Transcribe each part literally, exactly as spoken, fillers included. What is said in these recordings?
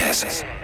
Ez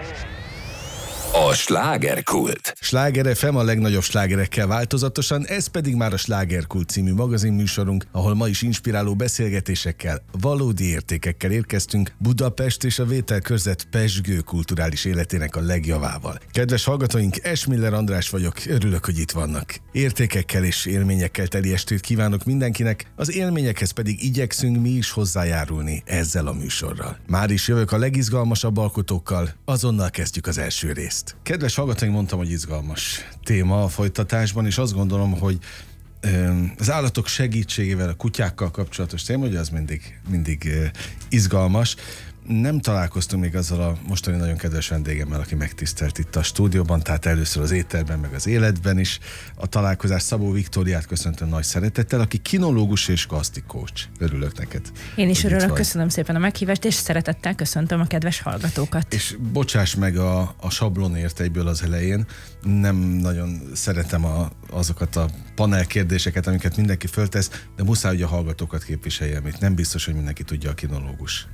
a slágerkult. Sláger ef em a legnagyobb slágerekkel változatosan, ez pedig már a Slágerkult című magazinműsorunk, ahol ma is inspiráló beszélgetésekkel, valódi értékekkel érkeztünk Budapest és a vételkörzet pezsgő kulturális életének a legjavával. Kedves hallgatóink, Esmiller András vagyok, örülök, hogy itt vannak. Értékekkel és élményekkel teli estét kívánok mindenkinek, az élményekhez pedig igyekszünk mi is hozzájárulni ezzel a műsorral. Már is jövök a legizgalmasabb alkotókkal, azonnal kezdjük az első részt. Kedves hallgatóink, mondtam, hogy izgalmas téma a folytatásban, és azt gondolom, hogy az állatok segítségével, a kutyákkal kapcsolatos téma, hogy az mindig, mindig izgalmas. Nem találkoztunk még azzal a mostani nagyon kedves vendégemmel, aki megtisztelt itt a stúdióban, tehát először az étterben, meg az életben is. A találkozás Szabó Viktóriát köszöntöm nagy szeretettel, aki kinológus és gazdi coach. Örülök neked. Én is örülök, köszönöm szépen a meghívást, és szeretettel köszöntöm a kedves hallgatókat. És bocsáss meg a, a sablonért egyből az elején, nem nagyon szeretem a, azokat a panel kérdéseket, amiket mindenki föltesz, de muszáj, hogy a hallgatókat képviseljem itt. Nem biztos, hogy mindenki tudja a kinológus.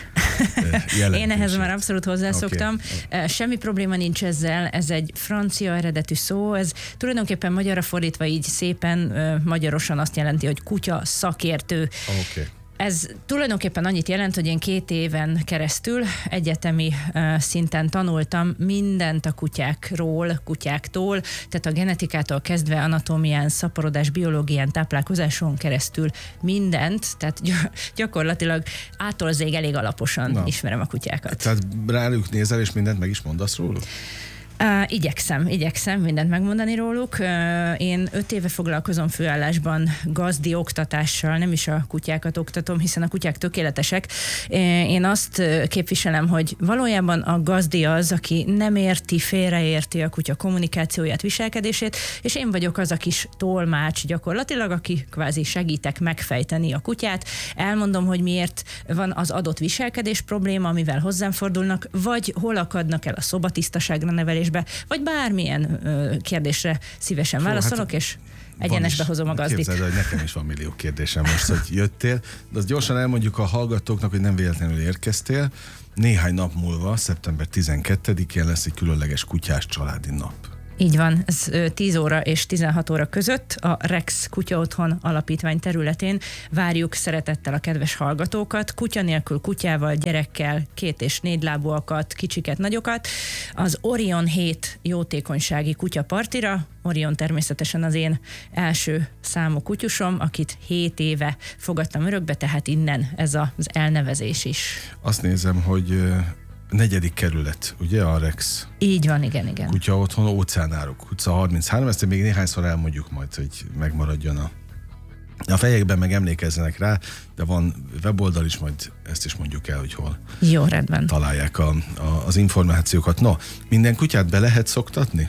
Én ehhez már abszolút hozzászoktam. Okay. Semmi probléma nincs ezzel, ez egy francia eredetű szó, ez tulajdonképpen magyarra fordítva így szépen magyarosan azt jelenti, hogy kutya szakértő. Okay. Ez tulajdonképpen annyit jelent, hogy én két éven keresztül egyetemi uh, szinten tanultam mindent a kutyákról, kutyáktól, tehát a genetikától kezdve anatómián, szaporodás, biológián, táplálkozáson keresztül mindent, tehát gyakorlatilag ától zég elég alaposan Na. ismerem a kutyákat. Tehát rájuk nézel és mindent meg is mondasz róluk? Uh, igyekszem, igyekszem mindent megmondani róluk. Uh, én öt éve foglalkozom főállásban gazdi oktatással, nem is a kutyákat oktatom, hiszen a kutyák tökéletesek. Uh, én azt képviselem, hogy valójában a gazdi az, aki nem érti, félreérti a kutya kommunikációját, viselkedését, és én vagyok az a kis tolmács gyakorlatilag, aki kvázi segítek megfejteni a kutyát. Elmondom, hogy miért van az adott viselkedés probléma, amivel hozzám fordulnak, vagy hol akadnak el a szobatisztaságra nevelés, vagy bármilyen ö, kérdésre szívesen Fú, válaszolok, hát és egyenesbe hozom a gazdit. Képzeld, hogy nekem is van millió kérdésem most, hogy jöttél, de azt gyorsan elmondjuk a hallgatóknak, hogy nem véletlenül érkeztél. Néhány nap múlva, szeptember tizenkettedikén lesz egy különleges kutyás családi nap. Így van, ez tíz óra és tizenhat óra között a Rex Kutya Otthon Alapítvány területén várjuk szeretettel a kedves hallgatókat, kutya nélkül kutyával, gyerekkel, két és négy lábúakat, kicsiket, nagyokat, az Orion hét jótékonysági kutyapartira. Orion természetesen az én első számú kutyusom, akit hét éve fogadtam örökbe, tehát innen ez az elnevezés is. Azt nézem, hogy negyedik kerület, ugye a Rex? Így van, igen, igen. Kutya Otthon, Óceánárok utca harminchárom, ezt még néhányszor elmondjuk majd, hogy megmaradjon a, a fejekben, meg emlékezzenek rá, de van weboldal is, majd ezt is mondjuk el, hogy hol Jó, rendben. találják a, a, az információkat. No, minden kutyát be lehet szoktatni?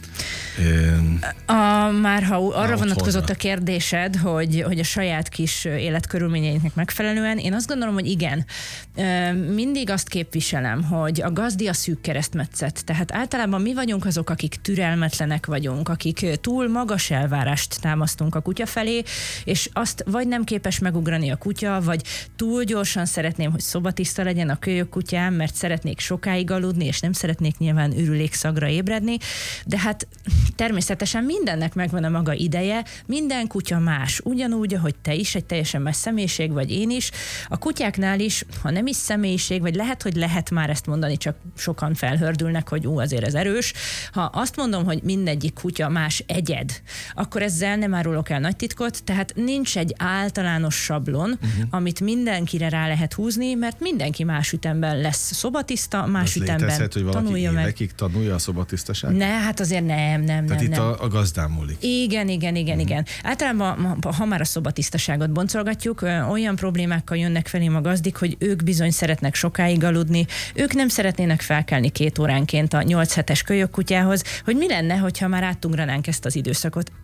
A, már ha arra vonatkozott a kérdésed, hogy, hogy a saját kis életkörülményeinknek megfelelően, én azt gondolom, hogy igen. Mindig azt képviselem, hogy a gazdi a szűk keresztmetszet. Tehát általában mi vagyunk azok, akik türelmetlenek vagyunk, akik túl magas elvárást támasztunk a kutya felé, és azt vagy nem képes megugrani a kutya, vagy túl gyorsan szeretném, hogy szobatiszta legyen a kölyök kutyám, mert szeretnék sokáig aludni, és nem szeretnék nyilván ürülékszagra ébredni, de hát természetesen mindennek megvan a maga ideje, minden kutya más, ugyanúgy, ahogy te is, egy teljesen más személyiség vagy én is. A kutyáknál is, ha nem is személyiség, vagy lehet, hogy lehet már ezt mondani, csak sokan felhördülnek, hogy ú, azért ez erős. Ha azt mondom, hogy mindegyik kutya más egyed, akkor ezzel nem árulok el nagy titkot, tehát nincs egy általános sablon, uh-huh. amit mindenkire rá lehet húzni, mert mindenki más ütemben lesz szobatiszta, más az ütemben létezhet, hogy valaki tanulja meg. évekig tanulja a szobatisztaságot? Ne, hát azért nem, nem, Tehát nem. itt nem. a, a gazdán múlik. Igen, igen, igen, mm. igen. Általában, ha már a szobatisztaságot boncolgatjuk, olyan problémákkal jönnek felém a gazdik, hogy ők bizony szeretnek sokáig aludni, ők nem szeretnének felkelni két óránként a nyolc hetes kölyök kutyához, hogy mi lenne, hogyha már átugranánk ezt az időszakot.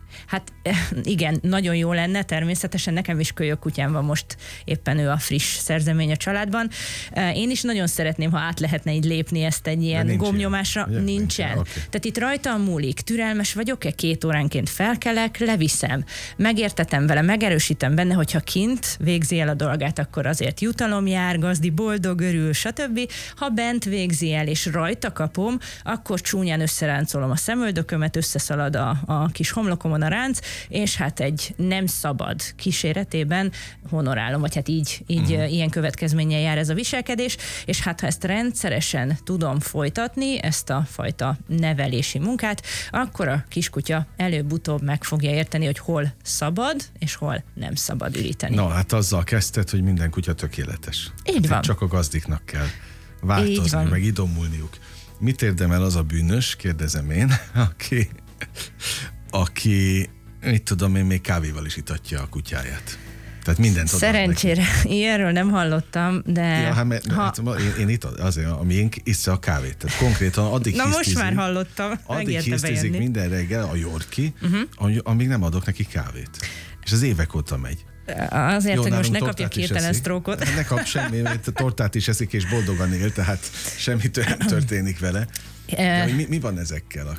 Hát igen, nagyon jó lenne, természetesen nekem is kölyök kutyám van most, éppen ő a friss szerzemény a családban. Én is nagyon szeretném, ha át lehetne így lépni ezt egy ilyen gombnyomásra. Nincsen. nincsen. Okay. Tehát itt rajtam múlik, türelmes vagyok-e, két óránként felkelek, leviszem, megértetem vele, megerősítem benne, hogyha kint végzi el a dolgát, akkor azért jutalom jár, gazdi boldog, örül, stb. Ha bent végzi el és rajta kapom, akkor csúnyán összeráncolom a szemöldökömet, összeszalad a, a kis homlokomon a ránc, és hát egy nem szabad kíséretében honorálom, vagy hát így, így uh-huh. ilyen következménnyel jár ez a viselkedés, és hát ha ezt rendszeresen tudom folytatni, ezt a fajta nevelési munkát, akkor a kiskutya előbb-utóbb meg fogja érteni, hogy hol szabad, és hol nem szabad üríteni. Na, hát azzal kezdted, hogy minden kutya tökéletes. Így van. Csak a gazdiknak kell változni, meg idomulniuk. Mit érdemel az a bűnös, kérdezem én, aki, aki, mit tudom én, még kávéval is itatja a kutyáját. Tehát mindent odaad neki. Szerencsére, ilyenről nem hallottam, de... Ja, hát, mert, ha... hát, én, én itt azért, a miénk issza a kávét. Tehát konkrétan addig Na hisztizik, most már hallottam. Addig hisztizik minden reggel a Yorkie, uh-huh. amíg nem adok neki kávét. És az évek óta megy. Azért, jó, hogy most ne kapja hirtelen sztrókot. Ne kap semmi, mert a tortát is eszik, és boldogan él, tehát semmi történik vele. De, mi, mi van ezekkel?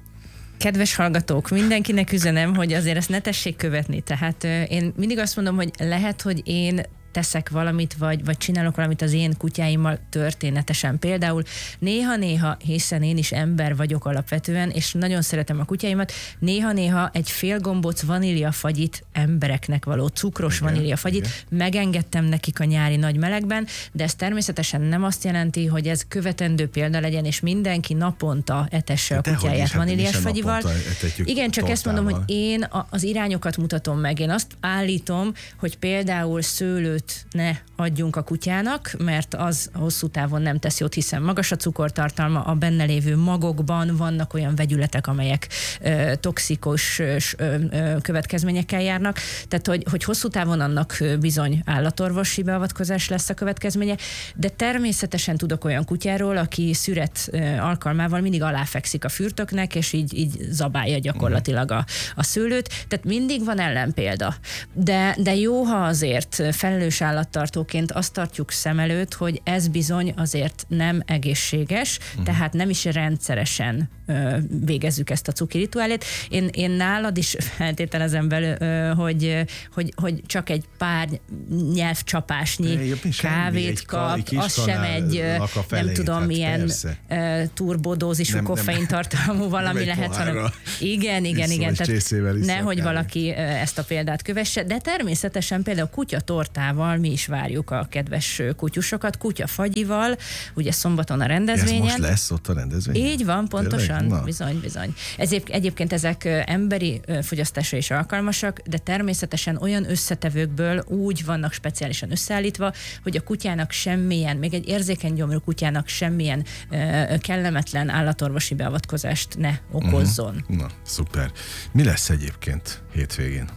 Kedves hallgatók, mindenkinek üzenem, hogy azért ezt ne tessék követni. Tehát én mindig azt mondom, hogy lehet, hogy én teszek valamit, vagy, vagy csinálok valamit az én kutyáimmal történetesen. Például néha-néha, hiszen én is ember vagyok alapvetően, és nagyon szeretem a kutyáimat, néha-néha egy fél gombóc vaníliafagyit, embereknek való cukros igen, vaníliafagyit igen. megengedtem nekik a nyári nagy melegben, de ez természetesen nem azt jelenti, hogy ez követendő példa legyen, és mindenki naponta etesse a de kutyáját vaníliás fagyival. Igen, csak tortával. Ezt mondom, hogy én a, az irányokat mutatom meg. Én azt állítom, hogy például szőlőt ne adjunk a kutyának, mert az hosszú távon nem tesz jót, hiszen magas a cukortartalma, a benne lévő magokban vannak olyan vegyületek, amelyek ö, toxikus ö, ö, következményekkel járnak, tehát hogy, hogy hosszú távon annak bizony állatorvosi beavatkozás lesz a következménye, de természetesen tudok olyan kutyáról, aki szüret ö, alkalmával mindig aláfekszik a fürtöknek, és így, így zabálja gyakorlatilag a, a szőlőt, tehát mindig van ellenpélda. De, de jó, ha azért felelős állattartóként azt tartjuk szem előtt, hogy ez bizony azért nem egészséges, uh-huh. tehát nem is rendszeresen ö, végezzük ezt a cuki rituálét. Én, én nálad is feltételezem belül, ö, hogy, hogy, hogy csak egy pár nyelvcsapásnyi kávét kap, az sem egy, nem tudom, hát milyen ö, turbodózisú koffein tartalmú valami lehet, hanem igen, igen, igen, tehát nehogy valaki ö, ezt a példát kövesse, de természetesen például kutyatortával mi is várjuk a kedves kutyusokat, kutyafagyival, ugye szombaton a rendezvényen. Ez most lesz ott a rendezvényen? Így van, pontosan, bizony, bizony. Ezért egyébként ezek emberi fogyasztásra is alkalmasak, de természetesen olyan összetevőkből úgy vannak speciálisan összeállítva, hogy a kutyának semmilyen, még egy érzékeny gyomrú kutyának semmilyen uh, kellemetlen állatorvosi beavatkozást ne okozzon. Uh-huh. Na, szuper. Mi lesz egyébként hétvégén?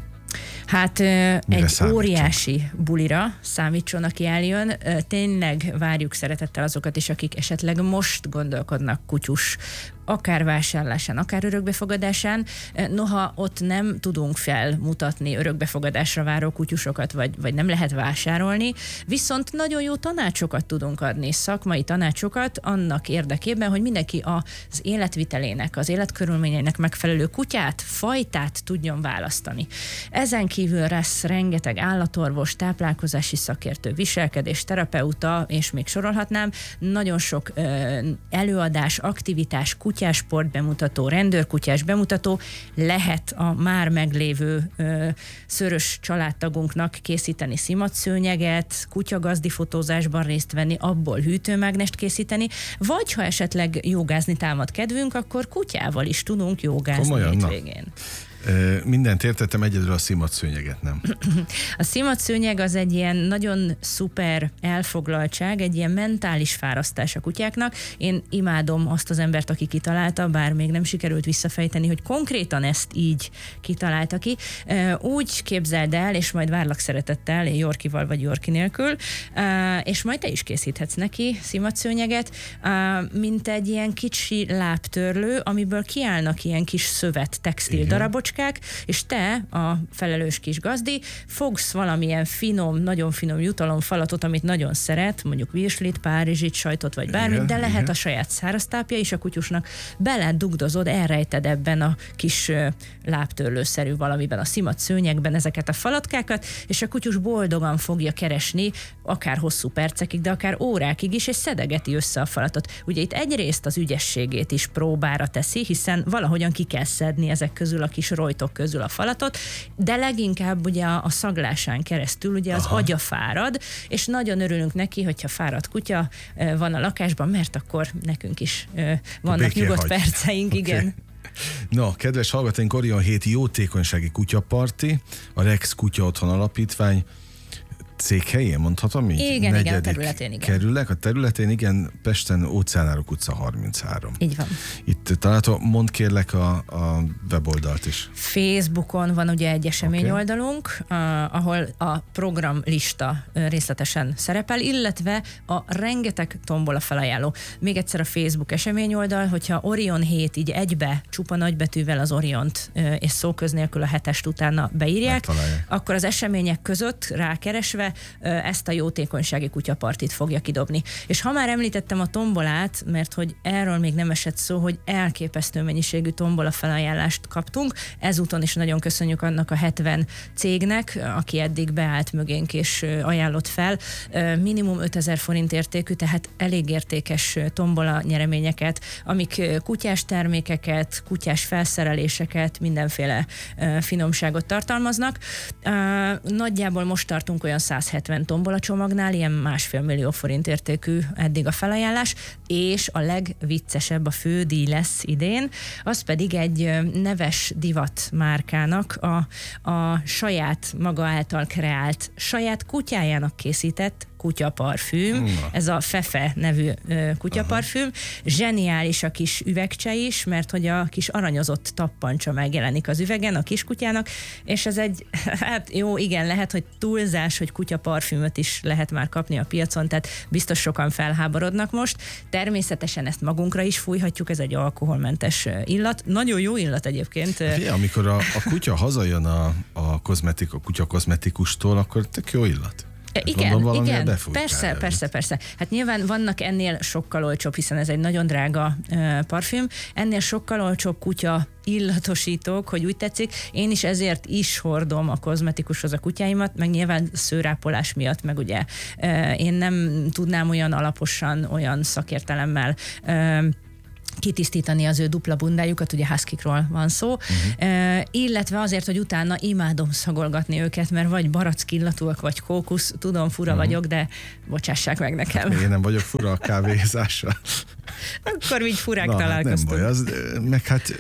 Hát Mire egy számítson? Óriási bulira számítson, aki eljön. Tényleg várjuk szeretettel azokat is, akik esetleg most gondolkodnak kutyus, akár vásárlásán, akár örökbefogadásán. Noha ott nem tudunk felmutatni örökbefogadásra váró kutyusokat, vagy, vagy nem lehet vásárolni, viszont nagyon jó tanácsokat tudunk adni, szakmai tanácsokat annak érdekében, hogy mindenki az életvitelének, az életkörülményeinek megfelelő kutyát, fajtát tudjon választani. Ezen kívül lesz rengeteg állatorvos, táplálkozási szakértő, viselkedés, terapeuta, és még sorolhatnám. Nagyon sok ö, előadás, aktivitás, kutyásport bemutató, rendőrkutyás bemutató, lehet a már meglévő ö, szörös családtagunknak készíteni szimatszőnyeget, kutyagazdi fotózásban részt venni, abból hűtőmágnest készíteni, vagy ha esetleg jogázni támad kedvünk, akkor kutyával is tudunk jogázni hétvégén. Mindent értettem, egyedül a szimatszőnyeget nem. A szimatszőnyeg az egy ilyen nagyon szuper elfoglaltság, egy ilyen mentális fárasztás a kutyáknak. Én imádom azt az embert, aki kitalálta, bár még nem sikerült visszafejteni, hogy konkrétan ezt így kitalálta ki. Úgy képzeld el, és majd várlak szeretettel, Yorkival vagy Yorki nélkül, és majd te is készíthetsz neki szimatszőnyeget, mint egy ilyen kicsi lábtörlő, amiből kiállnak ilyen kis szövet textil darabok, macskák, és te, a felelős kis gazdi, fogsz valamilyen finom, nagyon finom jutalomfalatot, amit nagyon szeret, mondjuk virslit, párizsit, sajtot vagy bármit, igen, de lehet igen. a saját száraztápja is a kutyusnak, beledugdozod, elrejted ebben a kis lábtörlőszerű valamiben, a szimat szőnyegben ezeket a falatkákat, és a kutyus boldogan fogja keresni, akár hosszú percekig, de akár órákig is, és szedegeti össze a falatot. Ugye itt egyrészt az ügyességét is próbára teszi, hiszen valahogyan ki kell szedni ezek közül, a kis rojtok közül a falatot, de leginkább ugye a szaglásán keresztül ugye az Aha. agya fárad, és nagyon örülünk neki, hogyha fáradt kutya van a lakásban, mert akkor nekünk is vannak nyugodt hagy. perceink, okay. igen. No, kedves hallgatóink, Orion hét jótékonysági kutyaparti, a Rex Kutya Otthon Alapítvány székhelyén, mondhatom így? Igen, igen, a területén, igen. Kerülek, a területén, igen, Pesten, Óceánárok utca harminchárom. Így van. Itt található, mondd kérlek a, a weboldalt is. Facebookon van ugye egy eseményoldalunk, okay. uh, ahol a programlista uh, részletesen szerepel, illetve a rengeteg tombola felajánló. Még egyszer a Facebook eseményoldal, hogyha Orion hét így egybe, csupa nagybetűvel az Oriont uh, és szóköz nélkül a hetest utána beírják, akkor az események között rákeresve ezt a jótékonysági kutyapartit fogja kidobni. És ha már említettem a tombolát, mert hogy erről még nem esett szó, hogy elképesztő mennyiségű tombola felajánlást kaptunk, ezúton is nagyon köszönjük annak a hetven cégnek, aki eddig beállt mögénk és ajánlott fel. Minimum ötezer forint értékű, tehát elég értékes tombola nyereményeket, amik kutyás termékeket, kutyás felszereléseket, mindenféle finomságot tartalmaznak. Nagyjából most tartunk olyan száz hetven tombola csomagnál, ilyen másfél millió forint értékű eddig a felajánlás, és a legviccesebb, a fődíj lesz idén, az pedig egy neves divat márkának a, a saját maga által kreált, saját kutyájának készített kutyaparfüm, Na. ez a Fefe nevű ö, kutyaparfüm. Aha. Zseniális a kis üvegcse is, mert hogy a kis aranyozott tappancsa megjelenik az üvegen a kiskutyának, és ez egy, hát jó, igen, lehet, hogy túlzás, hogy kutyaparfümöt is lehet már kapni a piacon, tehát biztos sokan felháborodnak most. Természetesen ezt magunkra is fújhatjuk, ez egy alkoholmentes illat. Nagyon jó illat egyébként. Fé, amikor a, a kutya hazajön a, a, kozmetik, a kutya kozmetikustól, akkor tök jó illat. Igen, igen, persze, persze, persze. Hát nyilván vannak ennél sokkal olcsóbb, hiszen ez egy nagyon drága uh, parfüm, ennél sokkal olcsóbb kutya illatosítók, hogy úgy tetszik. Én is ezért is hordom a kozmetikushoz a kutyáimat, meg nyilván szőrápolás miatt, meg ugye uh, én nem tudnám olyan alaposan, olyan szakértelemmel uh, kitisztítani az ő dupla bundájukat, ugye huskykról van szó, uh-huh. e, illetve azért, hogy utána imádom szagolgatni őket, mert vagy barack illatúak, vagy kókusz, tudom, fura uh-huh. vagyok, de bocsássák meg nekem. Hát én nem vagyok fura a kávézással. Akkor így furák Na, találkoztunk. Hát nem baj, az, meg hát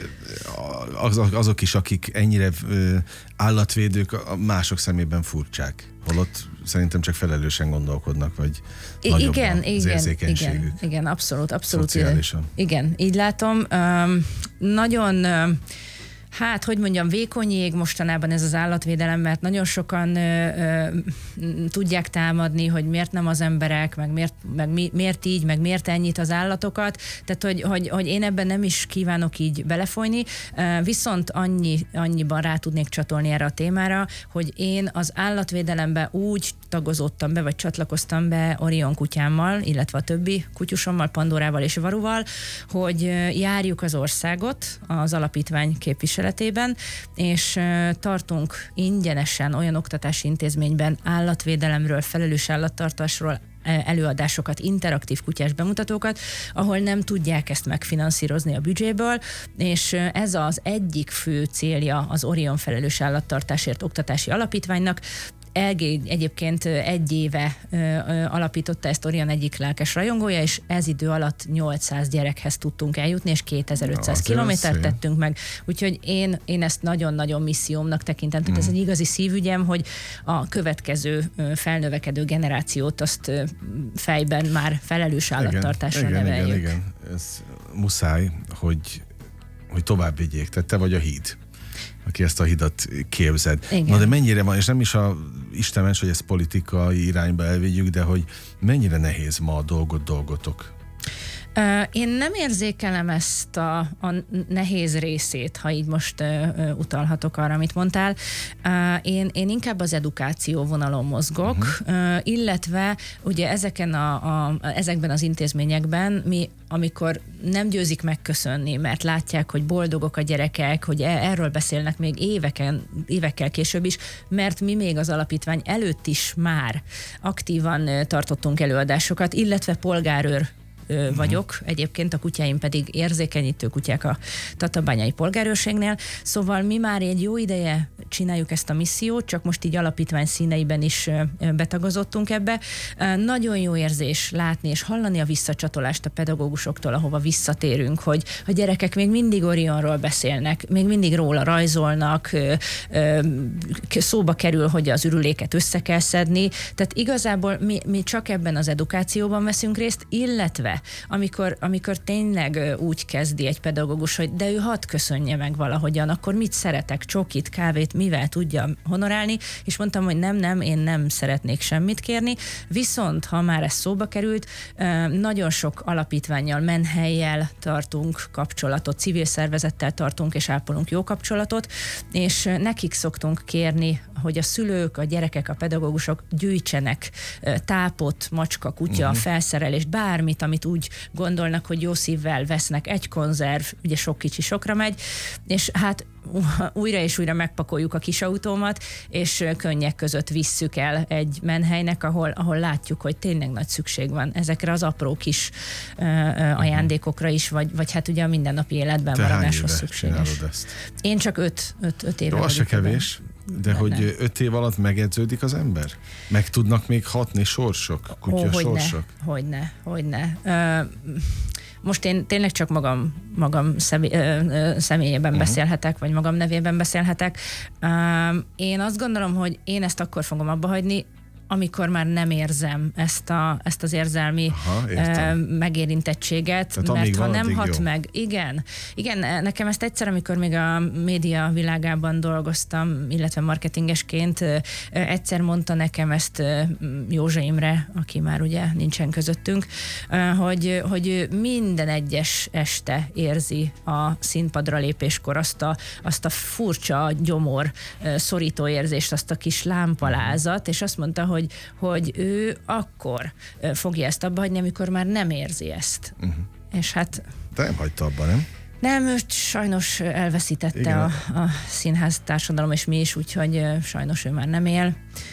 az, azok is, akik ennyire állatvédők, mások szemében furcsák. Holott szerintem csak felelősen gondolkodnak, vagy I- nagyobb igen, az igen, érzékenységük. Igen, igen, abszolút, abszolút. Szociálisan. Igen, így látom. Um, nagyon... Um, Hát, hogy mondjam, vékony jég mostanában ez az állatvédelem, mert nagyon sokan ö, ö, tudják támadni, hogy miért nem az emberek, meg miért, meg mi, miért így, meg miért ennyit az állatokat. Tehát, hogy, hogy, hogy én ebben nem is kívánok így belefolyni, viszont annyi, annyiban rá tudnék csatolni erre a témára, hogy én az állatvédelembe úgy tagozottam be, vagy csatlakoztam be Orion kutyámmal, illetve a többi kutyusommal, Pandorával és Varuval, hogy járjuk az országot az alapítvány képviseletében, és tartunk ingyenesen olyan oktatási intézményben állatvédelemről, felelős állattartásról előadásokat, interaktív kutyás bemutatókat, ahol nem tudják ezt megfinanszírozni a büdzséből, és ez az egyik fő célja az Orion felelős állattartásért oktatási alapítványnak. Elgé egyébként egy éve ö, ö, alapította ezt Orion egyik lelkes rajongója, és ez idő alatt nyolcszáz gyerekhez tudtunk eljutni, és kétezer-ötszáz kilométert tettünk meg. Úgyhogy én, én ezt nagyon-nagyon missziómnak tekintem. Tehát mm. ez egy igazi szívügyem, hogy a következő ö, felnövekedő generációt azt ö, fejben már felelős állattartásra igen, neveljük. Igen, igen, ez muszáj, hogy, hogy tovább vigyék. Tehát te vagy a híd, aki ezt a hidat képzed. Igen. Na de mennyire van, és nem is a Isten ments, hogy ezt politikai irányba elvigyük, de hogy mennyire nehéz ma a dolgot dolgotok? Én nem érzékelem ezt a, a nehéz részét, ha így most uh, utalhatok arra, amit mondtál. Uh, én, én inkább az edukáció vonalon mozgok, uh-huh. uh, illetve ugye ezeken a, a, ezekben az intézményekben mi, amikor nem győzik megköszönni, mert látják, hogy boldogok a gyerekek, hogy erről beszélnek még éveken, évekkel később is, mert mi még az alapítvány előtt is már aktívan tartottunk előadásokat, illetve polgárőr vagyok, uh-huh. egyébként a kutyáim pedig érzékenyítő kutyák a Tatabányai polgárőrségnél, szóval mi már egy jó ideje csináljuk ezt a missziót, csak most így alapítvány színeiben is betagozottunk ebbe. Nagyon jó érzés látni és hallani a visszacsatolást a pedagógusoktól, ahova visszatérünk, hogy a gyerekek még mindig Orionról beszélnek, még mindig róla rajzolnak, szóba kerül, hogy az ürüléket össze kell szedni, tehát igazából mi, mi csak ebben az edukációban veszünk részt, illetve Amikor, amikor tényleg úgy kezdi egy pedagógus, hogy de ő hadd köszönje meg valahogyan, akkor mit szeretek, csokit, kávét, mivel tudja honorálni, és mondtam, hogy nem, nem, én nem szeretnék semmit kérni, viszont ha már ez szóba került, nagyon sok alapítvánnyal, menhellyel tartunk kapcsolatot, civil szervezettel tartunk és ápolunk jó kapcsolatot, és nekik szoktunk kérni, hogy a szülők, a gyerekek, a pedagógusok gyűjtsenek tápot, macska, kutya, uh-huh. felszerelést, bármit, amit úgy gondolnak, hogy jó szívvel vesznek, egy konzerv, ugye sok kicsi sokra megy, és hát újra és újra megpakoljuk a kis autómat, és könnyek között visszük el egy menhelynek, ahol, ahol látjuk, hogy tényleg nagy szükség van ezekre az apró kis uh, ajándékokra is, vagy, vagy hát ugye a mindennapi életben Te maradáshoz szükséges. Ezt? Én csak öt, öt, öt éve. Jó, az se kevés. De benne. Hogy öt év alatt megedződik az ember? Meg tudnak még hatni sorsok, kutya Ó, sorsok? Hogyne, hogyne. hogyne. Uh, most én tényleg csak magam, magam személy, uh, személyében uh-huh. beszélhetek, vagy magam nevében beszélhetek. Uh, én azt gondolom, hogy én ezt akkor fogom abba hagyni, amikor már nem érzem ezt, a, ezt az érzelmi Aha, uh, megérintettséget, tehát mert ha nem hat jó. meg, igen, igen, nekem ezt egyszer, amikor még a média világában dolgoztam, illetve marketingesként, uh, egyszer mondta nekem ezt uh, Józsa Imre, aki már ugye nincsen közöttünk, uh, hogy, hogy minden egyes este érzi a színpadra lépéskor azt a, azt a furcsa gyomor uh, szorító érzést, azt a kis lámpalázat, és azt mondta, hogy Hogy, hogy ő akkor fogja ezt abba hagyni, amikor már nem érzi ezt. Uh-huh. És hát... De nem hagyta abba, nem? Nem, őt sajnos elveszítette a, a színház társadalom, és mi is, úgyhogy sajnos ő már nem él.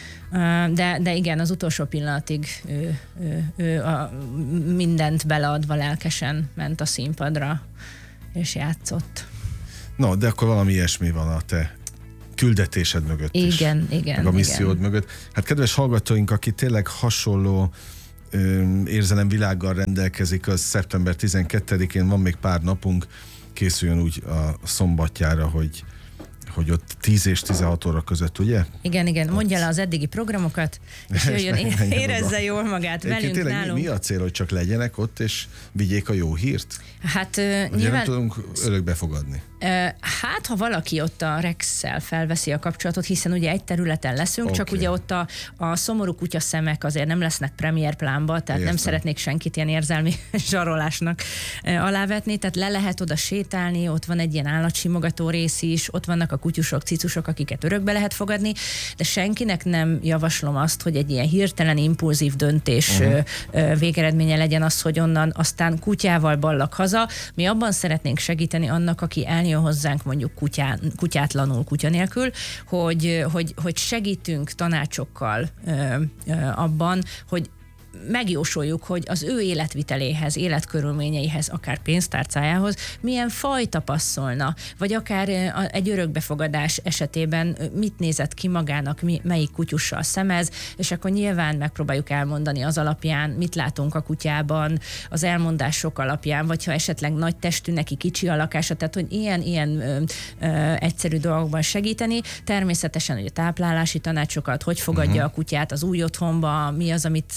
De, de igen, az utolsó pillanatig ő, ő, ő a, mindent beleadva lelkesen ment a színpadra, és játszott. No, de akkor valami ilyesmi van a te küldetésed mögött igen, is. Igen, igen. Meg a missziód igen. mögött. Hát kedves hallgatóink, aki tényleg hasonló ö, érzelemvilággal rendelkezik, az szeptember tizenkettedikén van még pár napunk, készüljön úgy a szombatjára, hogy hogy ott tíz és tizenhat óra között, ugye? Igen, igen. Mondja le az eddigi programokat, és jöjjön, érezze jól magát velünk, tényleg nálunk. Mi a cél, hogy csak legyenek ott, és vigyék a jó hírt? Hát Ugye nyilván... nem tudunk örökbe fogadni. Hát, ha valaki ott a Rex-szel felveszi a kapcsolatot, hiszen ugye egy területen leszünk, okay. csak ugye ott a, a szomorú kutya szemek azért nem lesznek premier plánba, tehát Értem. nem szeretnék senkit ilyen érzelmi zsarolásnak alávetni, tehát le lehet oda sétálni, ott van egy ilyen állatsimogató rész is, ott vannak a kutyusok, cicusok, akiket örökbe lehet fogadni, de senkinek nem javaslom azt, hogy egy ilyen hirtelen impulzív döntés uh-huh. végeredménye legyen az, hogy onnan aztán kutyával ballak haza. Mi abban szeretnénk segíteni annak, aki eljön hozzánk mondjuk kutyán, kutyátlanul, kutya nélkül, hogy, hogy, hogy segítünk tanácsokkal ö, ö, abban, hogy megjósoljuk, hogy az ő életviteléhez, életkörülményeihez, akár pénztárcájához milyen fajta passzolna, vagy akár egy örökbefogadás esetében mit nézett ki magának, mi, melyik kutyussal szemez, és akkor nyilván megpróbáljuk elmondani az alapján, mit látunk a kutyában, az elmondások alapján, vagy ha esetleg nagy testű, neki kicsi a lakása, tehát hogy ilyen-ilyen ö, ö, egyszerű dolgokban segíteni. Természetesen, hogy a táplálási tanácsokat, hogy fogadja uh-huh. a kutyát az új otthonba, mi az, amit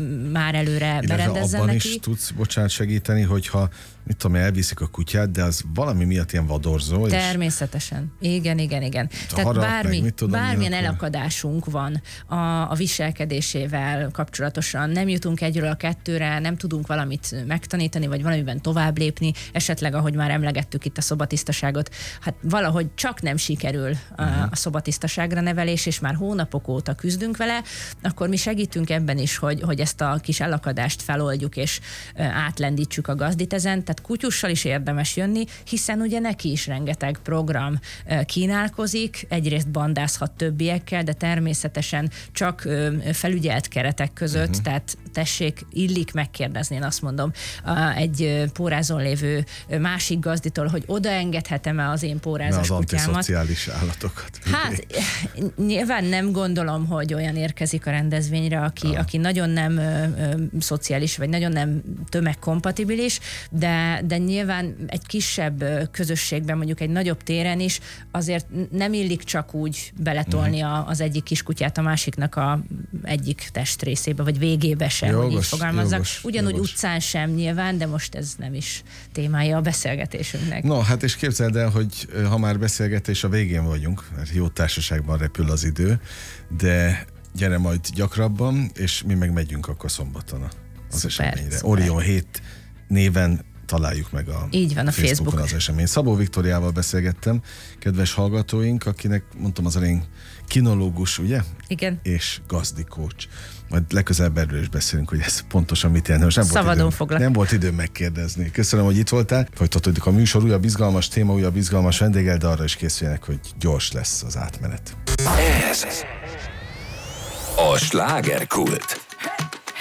már előre illetve berendezzen abban neki. is tudsz, bocsánat, segíteni, hogyha mit tudom, elviszik a kutyát, de az valami miatt ilyen vadorzó. Természetesen. És igen, igen, igen. Tehát harap, bármi, meg, tudom, bármilyen akkor... elakadásunk van a, a viselkedésével kapcsolatosan, nem jutunk egyről a kettőre, nem tudunk valamit megtanítani, vagy valamiben tovább lépni, esetleg, ahogy már emlegettük itt a szobatisztaságot, hát valahogy csak nem sikerül a, uh-huh. a szobatisztaságra nevelés, és már hónapok óta küzdünk vele, akkor mi segítünk ebben is, hogy, hogy ezt a kis elakadást feloldjuk, és átlendítsük a gazdit ezen. Tehát kutyussal is érdemes jönni, hiszen ugye neki is rengeteg program kínálkozik, egyrészt bandázhat többiekkel, de természetesen csak felügyelt keretek között, uh-huh. tehát tessék, illik megkérdezni, én azt mondom, egy pórázon lévő másik gazditól, hogy odaengedhetem-e az én pórázas az kutyámat. Antiszociális állatokat. Hát nyilván nem gondolom, hogy olyan érkezik a rendezvényre, aki, ah. aki nagyon nem ö, ö, szociális, vagy nagyon nem tömegkompatibilis, de, de nyilván egy kisebb közösségben, mondjuk egy nagyobb téren is azért nem illik csak úgy beletolni uh-huh. az egyik kiskutyát a másiknak a egyik testrészébe, vagy végébe sem, jogos, hogy így fogalmazzak. Jogos, Ugyanúgy jogos. Utcán sem nyilván, de most ez nem is témája a beszélgetésünknek. No, hát és képzeld el, hogy ha már beszélgetés, a végén vagyunk, mert jó társaságban repül az idő, de gyere majd gyakrabban, és mi meg megyünk akkor szombaton az szuper, eseményre. Szuper. Orion hét néven találjuk meg a, Így van, a Facebookon Facebookon az esemény. Szabó Viktóriával beszélgettem, kedves hallgatóink, akinek mondtam az elején kinológus, ugye? Igen. És gazdikócs. Majd legközelebb erről is beszélünk, hogy ez pontosan mit jelent. Most nem Szabadon volt időm, foglak. Nem volt időm megkérdezni. Köszönöm, hogy itt voltál. Folytatódik a műsor, újabb izgalmas téma, újabb izgalmas vendéggel, de arra is készüljenek, hogy gyors lesz az átmenet. Ez a Slágerkult.